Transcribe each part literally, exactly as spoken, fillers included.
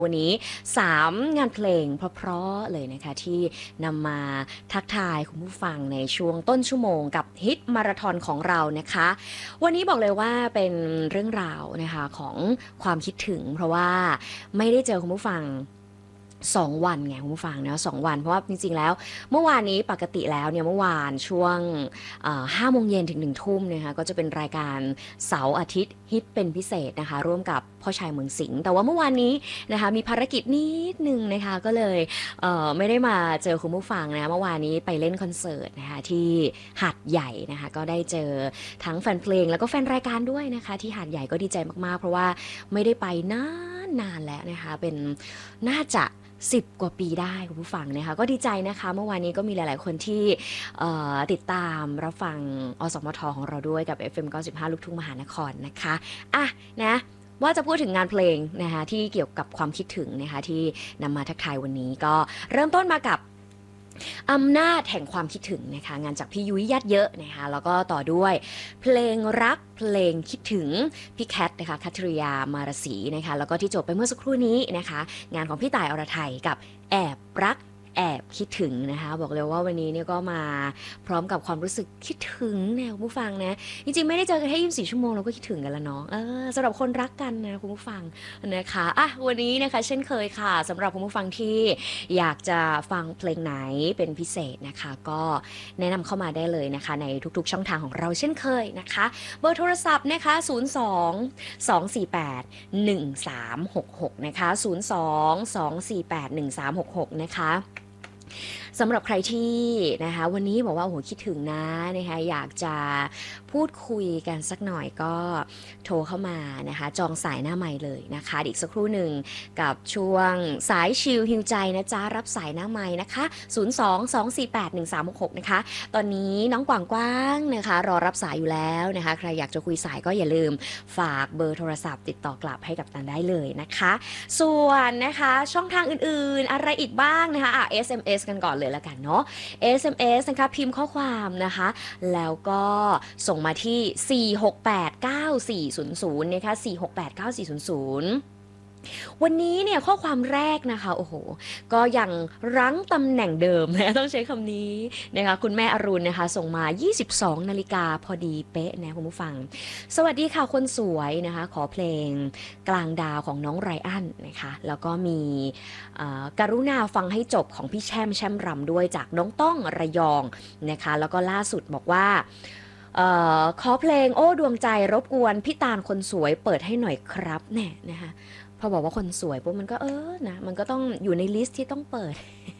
วันนี้สามงานเพลงเพราะๆเลยนะคะที่นำมาทักทายคุณผู้ฟังในช่วงต้นชั่วโมงกับฮิตมาราธอนของเรานะคะวันนี้บอกเลยว่าเป็นเรื่องราวนะคะของความคิดถึงเพราะว่าไม่ได้เจอคุณผู้ฟังสองวันไงคุณผู้ฟังนะสองวันเพราะว่าจริงๆแล้วเมื่อวานนี้ปกติแล้วเนี่ยเมื่อวานช่วงห้าโมงเย็นถึงหนึ่งทุ่มนะคะก็จะเป็นรายการเสาร์อาทิตย์ฮิตเป็นพิเศษนะคะร่วมกับพ่อชายเมืองสิงห์แต่ว่าเมื่อวานนี้นะคะมีภารกิจนิดนึงนะคะก็เลยเไม่ได้มาเจอคุณผู้ฟังนะเมื่อวานนี้ไปเล่นคอนเสิร์ตนะคะที่หาดใหญ่นะคะก็ได้เจอทั้งแฟนเพลงแล้วก็แฟนรายการด้วยนะคะที่หาดใหญ่ก็ดีใจมากๆเพราะว่าไม่ได้ไปนานนานแล้วนะคะเป็นน่าจะสิบกว่าปีได้คุณผู้ฟังนะคะก็ดีใจนะคะเมื่อวานนี้ก็มีหลายๆคนที่ติดตามรับฟังอสมทของเราด้วยกับ เอฟ เอ็ม เก้าสิบห้า ลูกทุ่งมหานครนะคะอ่ะนะว่าจะพูดถึงงานเพลงนะคะที่เกี่ยวกับความคิดถึงนะคะที่นำมาทักทายวันนี้ก็เริ่มต้นมากับอำนาจแห่งความคิดถึงนะคะงานจากพี่ยุ้ยญาติเยอะนะคะแล้วก็ต่อด้วยเพลงรักเพลงคิดถึงพี่แคทนะคะคัทริยามารสีนะคะแล้วก็ที่จบไปเมื่อสักครู่นี้นะคะงานของพี่ต่ายอรไทยกับแอบรักแอบคิดถึงนะคะบอกเลยว่าวันนี้เนี่ยก็มาพร้อมกับความรู้สึกคิดถึงแนวผู้ฟังนะจริงๆไม่ได้เจอกันแค่ยี่สิบสี่ชั่วโมงเราก็คิดถึงกันแล้วเนาะเออสำหรับคนรักกันนะคุณผู้ฟังนะคะอ่ะวันนี้นะคะเช่นเคยค่ะสำหรับคุณผู้ฟังที่อยากจะฟังเพลงไหนเป็นพิเศษนะคะก็แนะนำเข้ามาได้เลยนะคะในทุกๆช่องทางของเราเช่นเคยนะคะเบอร์โทรศัพท์นะคะศูนย์ สอง สอง สี่ แปด หนึ่ง สาม หก หกนะคะศูนย์ สอง สอง สี่ แปด หนึ่ง สาม หก หกนะคะสำหรับใครที่นะคะวันนี้บอกว่าโอ้โหคิดถึงนะนะคะอยากจะพูดคุยกันสักหน่อยก็โทรเข้ามานะคะจองสายหน้าใหม่เลยนะคะอีกสักครู่หนึ่งกับช่วงสายชิลฮิวใจนะจ๊ะรับสายหน้าใหม่นะคะศูนย์ สอง สอง สี่ แปด หนึ่ง สาม หก หกนะคะตอนนี้น้องกวางกว้างนะคะรอรับสายอยู่แล้วนะคะใครอยากจะคุยสายก็อย่าลืมฝากเบอร์โทรศัพท์ติดต่อกลับให้กับตันได้เลยนะคะส่วนนะคะช่องทางอื่นๆอะไรอีกบ้างนะคะอ่ะ เอส เอ็ม เอส กันก่อนเลยแล้วกันเนาะ เอส เอ็ม เอส นะคะพิมพ์ข้อความนะคะแล้วก็ส่งมาที่สี่ หก แปด เก้า สี่ ศูนย์ ศูนย์นะคะสี่ หก แปด เก้า สี่ ศูนย์ ศูนย์วันนี้เนี่ยข้อความแรกนะคะโอ้โหก็ยังรั้งตำแหน่งเดิมนะต้องใช้คำนี้นะคะคุณแม่อรุณนะคะส่งมายี่สิบสองนาฬิกาพอดีเป๊ะนะคุณผู้ฟังสวัสดีค่ะคนสวยนะคะขอเพลงกลางดาวของน้องไรอันนะคะแล้วก็มีกรุณาฟังให้จบของพี่แช่มแช่มรำด้วยจากน้องต้องระยองนะคะแล้วก็ล่าสุดบอกว่าออขอเพลงโอ้ดวงใจรบกวนพี่ตาลคนสวยเปิดให้หน่อยครับแน่นะคะพอบอกว่าคนสวยปุ๊บมันก็เออนะมันก็ต้องอยู่ในลิสต์ที่ต้องเปิด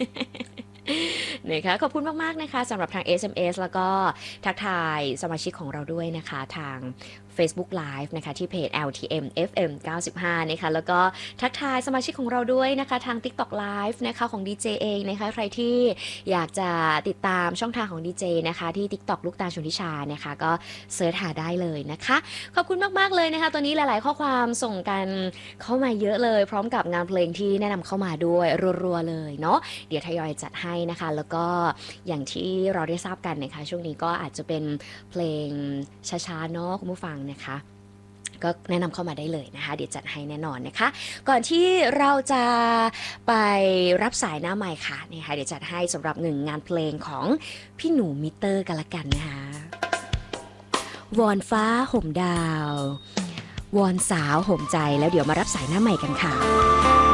นะคะขอบคุณมากๆนะคะสำหรับทาง เอส เอ็ม เอส แล้วก็ทักทายสมาชิกของเราด้วยนะคะทาง Facebook Live นะคะที่เพจ แอล ที เอ็ม เอฟ เอ็ม เก้าสิบห้านะคะแล้วก็ทักทายสมาชิกของเราด้วยนะคะทาง TikTok Live นะคะของ ดี เจ เองนะคะใครที่อยากจะติดตามช่องทางของ ดี เจ นะคะที่ TikTok ลูกตาลชลทิชานะคะก็เสิร์ชหาได้เลยนะคะขอบคุณมากๆเลยนะคะตอนนี้หลายๆข้อความส่งกันเข้ามาเยอะเลยพร้อมกับงานเพลงที่แนะนำเข้ามาด้วยรัวๆเลยเนาะเดี๋ยวทยอยจัดให้นะคะแล้วก็อย่างที่เราได้ทราบกันนะคะช่วงนี้ก็อาจจะเป็นเพลงช้าๆเนาะคุณผู้ฟังนะคะก็แนะนำเข้ามาได้เลยนะคะเดี๋ยวจัดให้แน่นอนนะคะก่อนที่เราจะไปรับสายหน้าใหม่ค่ะนี่ค่ะเดี๋ยวจัดให้สำหรับหนึ่งงานเพลงของพี่หนูมิเตอร์กันละกันนะคะวอนฟ้าห่มดาววอนสาวห่มใจแล้วเดี๋ยวมารับสายหน้าใหม่กันค่ะ